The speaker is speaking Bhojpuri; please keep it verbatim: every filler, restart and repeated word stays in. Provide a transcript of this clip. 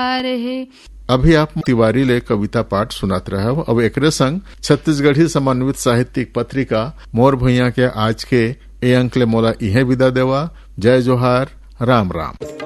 रहे। अभी आप तिवारी ले कविता पाठ सुनात रहे। अब एकरे संग छत्तीसगढ़ी समन्वित साहित्यिक पत्रिका मोर भुइया के आज के ए अंक ले मोला इहे विदा देवा। जय जोहार, राम राम।